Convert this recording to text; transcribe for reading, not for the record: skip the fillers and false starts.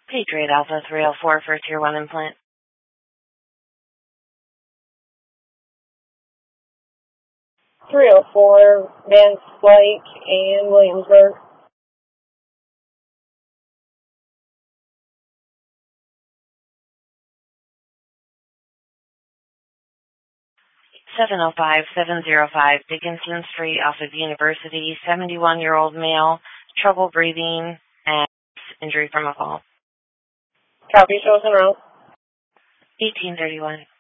Patriot Alpha 304 for Tier 1 implant. 304, Van Slyke and Williamsburg. $705,705 Dickinson Street off of University, 71-year-old male, trouble breathing, and injury from a fall. Copy, shows en route. 1831.